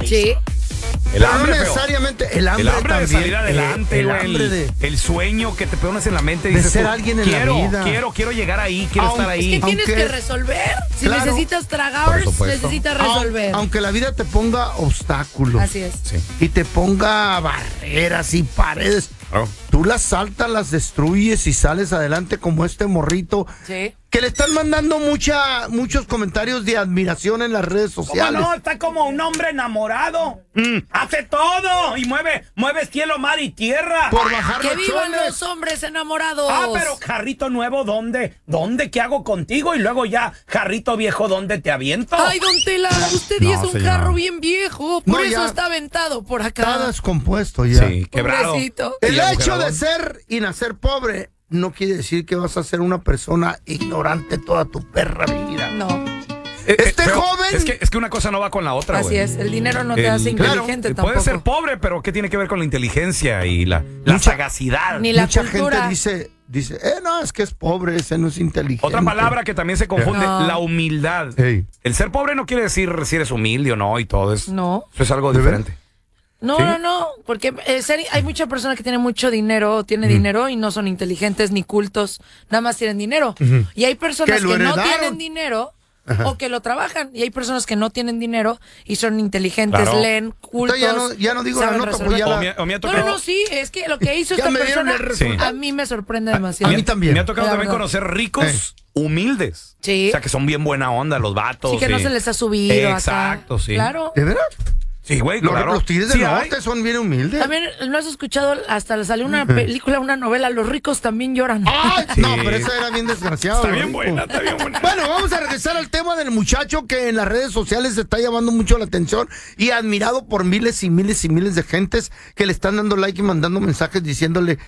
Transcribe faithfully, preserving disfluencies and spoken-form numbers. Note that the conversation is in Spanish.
Sí. El Pero hambre, no feo. necesariamente el hambre, El hambre también, de salir adelante, el, el güey, hambre el, de, el sueño que te pones en la mente. de Dices ser tú, alguien en quiero, la vida. Quiero, quiero llegar ahí, quiero Aunque- estar ahí. Es que tienes Aunque- que resolver. Si Claro. necesitas Por tragar, supuesto. necesitas resolver. Aunque la vida te ponga obstáculos. Así es. Sí. Y te ponga barreras y paredes. Claro. Tú las saltas, las destruyes y sales adelante como este morrito. Sí. Que le están mandando mucha, muchos comentarios de admiración en las redes ¿Cómo sociales. no? Está como un hombre enamorado. Mm. Hace todo y mueve, mueve cielo, mar y tierra. Por bajar Que los vivan chones. los hombres enamorados. Ah, pero jarrito nuevo, ¿dónde? ¿Dónde? ¿Qué hago contigo? Y luego ya, jarrito viejo, ¿dónde te aviento? Ay, don Tela, usted No, ya es un señor. carro bien viejo. Por No, eso ya. está aventado por acá. Está descompuesto ya. Sí, quebrado. Pobrecito. El Y hecho agujeradón. de ser y nacer pobre no quiere decir que vas a ser una persona ignorante toda tu perra vida. No. Eh, Este eh, feo, joven- Es que, es que una cosa no va con la otra, Así güey. es. El dinero no te El- hace claro, inteligente eh, tampoco. Puede ser pobre, pero ¿qué tiene que ver con la inteligencia y la, la Mucha- sagacidad? Ni la Mucha cultura. gente dice, dice, eh, no, es que es pobre, ese no es inteligente. Otra palabra que también se confunde, No. la humildad. Ey. El ser pobre no quiere decir si eres humilde o no y todo eso. No. Eso es algo ¿De diferente. No, ¿Sí? no, no, porque eh, ser- hay muchas personas que tienen mucho dinero, tienen dinero y no son inteligentes ni cultos, nada más tienen dinero. Y hay personas Que que, lo no heredaron. tienen dinero o que lo trabajan. Y hay personas que no tienen dinero y son inteligentes, Claro. leen, cultos. Entonces ya no, ya no digo la saben nota, pues resolver. ya O la... me, o me ha No, tocado, no, no, sí, es que lo que hizo Ya esta me dieron persona el resultado. a mí me sorprende A demasiado. mí también. me ha tocado La también verdad. conocer ricos humildes. Sí. O sea, que son bien buena onda los vatos. Sí, que no y- se les ha subido Exacto, acá. sí. Claro. ¿De veras? Sí, güey, Los, claro. los tigres del Sí hay. norte son bien humildes. También, ¿no has escuchado? Hasta le salió una película, una novela, Los ricos también lloran. Ay, Sí. no, pero esa era bien desgraciado. Está lo bien rico. buena, está bien buena. Bueno, vamos a regresar al tema del muchacho que en las redes sociales está llamando mucho la atención y admirado por miles y miles y miles de gentes que le están dando like y mandando mensajes diciéndole